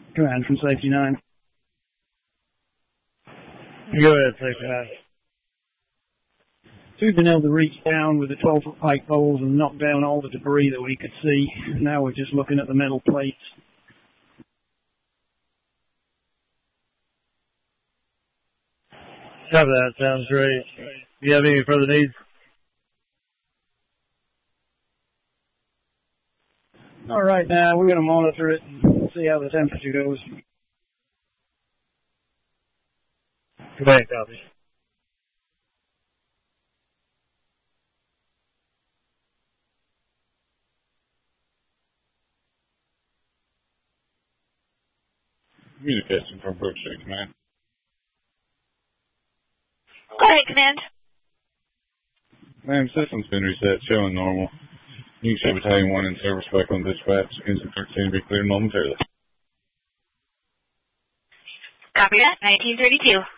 Command from Safety 9. Go ahead, Safety 9. We've been able to reach down with the 12-foot pike poles and knock down all the debris that we could see. Now we're just looking at the metal plates. Copy that. Sounds great. Do you have any further needs? All right, now we're going to monitor it and see how the temperature goes. Command, copy. Communication from Brookstreet Command. Go ahead, Command. Ma'am, system's been reset, showing normal. You can show Battalion 1 in service back on dispatch. Engine 13 be cleared momentarily. Copy that, 1932.